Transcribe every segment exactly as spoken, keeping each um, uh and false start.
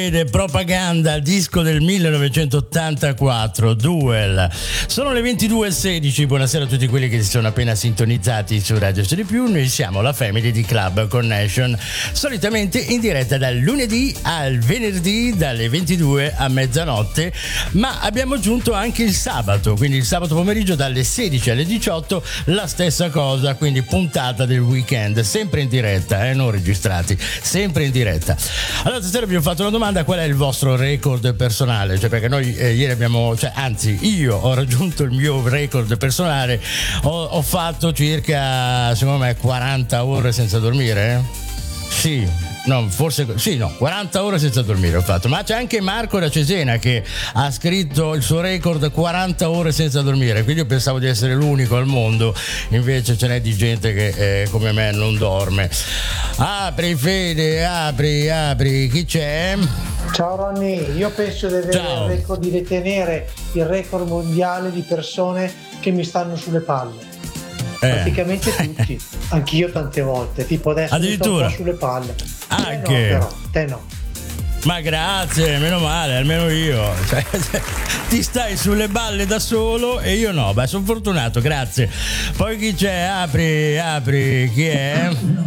Propaganda, disco del millenovecentottantaquattro, Duel. Sono le ventidue e sedici. Buonasera a tutti quelli che si sono appena sintonizzati su Radio Studio Più. Noi siamo la Family di Club Connection, solitamente in diretta dal lunedì al venerdì dalle ventidue a mezzanotte, ma abbiamo aggiunto anche il sabato, quindi il sabato pomeriggio dalle sedici alle diciotto la stessa cosa, quindi puntata del weekend, sempre in diretta, eh, non registrati, sempre in diretta. Allora stasera vi ho fatto una domanda: qual è il vostro record personale? Cioè, perché noi eh, ieri abbiamo, cioè anzi io ho raggiunto il mio record personale, ho, ho fatto circa secondo me quaranta ore senza dormire, eh? Sì, no, forse sì, no, quaranta ore senza dormire ho fatto. Ma c'è anche Marco da Cesena che ha scritto il suo record quaranta ore senza dormire, quindi io pensavo di essere l'unico al mondo, invece ce n'è di gente che eh, come me non dorme. Apri Fede, apri, apri, chi c'è? Ciao Ronny, io penso di avere Ciao. il record, di detenere il record mondiale di persone che mi stanno sulle palle. Eh. Praticamente tutti, anch'io tante volte, tipo adesso mi sto un Addirittura? po' sulle palle. Anche? Te no, però, te no. Ma grazie, meno male, almeno io. Cioè, ti stai sulle balle da solo e io no. Beh, sono fortunato, grazie. Poi chi c'è? Apri, apri, chi è?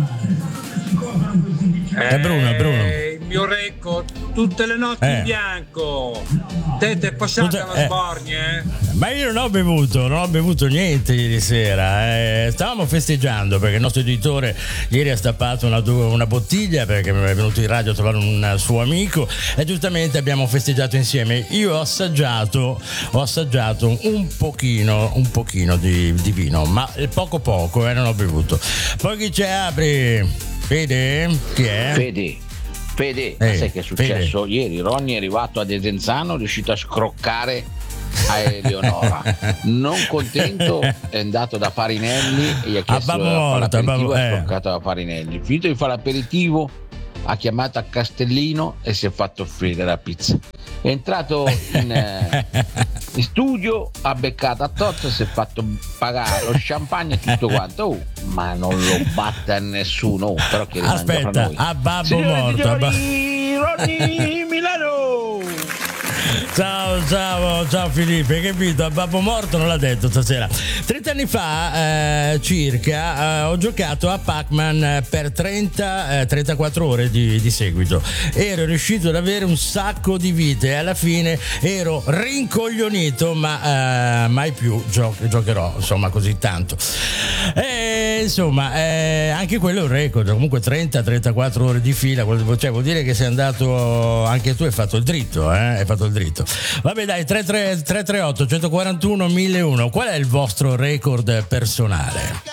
È Bruno, è Bruno. Il mio record, tutte le notti Eh. in bianco. Te ti è passata Tutte- la eh. sbornia, eh? Ma io non ho bevuto, non ho bevuto niente ieri sera. Eh, stavamo festeggiando perché il nostro editore ieri ha stappato una, una bottiglia perché è venuto in radio a trovare un suo amico e giustamente abbiamo festeggiato insieme. Io ho assaggiato, ho assaggiato un pochino, un pochino di, di vino, ma poco poco, eh, non ho bevuto. Poi chi c'è? Apri. Fede? Chi è? Fede, Fede, ma Eh, sai che è successo? Ieri Ronny è arrivato a Desenzano, è riuscito a scroccare a Eleonora. Non contento, è andato da Farinelli e gli ha chiesto Babbo di fare morto, l'aperitivo, babbo- ha eh. scroccato da Farinelli. Finito di fare l'aperitivo, ha chiamato a Castellino e si è fatto offrire la pizza. È entrato in, eh, in studio, ha beccato a Tozzo, si è fatto pagare lo champagne e tutto quanto. Oh, ma non lo batte a nessuno, oh, però che rimanga fra Aspetta, noi. a babbo Signore e morto. a ba- signori, Ronny Milano! Ciao, ciao, ciao Filippo, che vinto? A babbo morto non l'ha detto stasera. trent'anni fa eh, circa eh, ho giocato a Pac-Man per trenta, eh, trentaquattro ore di, di seguito. Ero riuscito ad avere un sacco di vite e alla fine ero rincoglionito, ma eh, mai più gio- giocherò insomma così tanto. E insomma eh, anche quello è un record, comunque trenta trentaquattro ore di fila, cioè vuol dire che sei andato anche tu, hai fatto il dritto, eh? Hai fatto il dritto. Vabbè dai, tre tre tre tre otto uno uno uno uno. Qual è il vostro record personale?